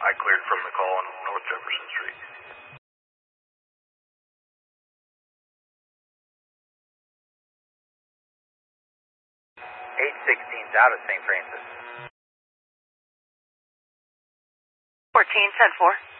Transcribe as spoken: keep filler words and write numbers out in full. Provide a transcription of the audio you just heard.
I cleared from the call on North Jefferson Street. eight sixteen's out of Saint Francis. fourteen, ten four.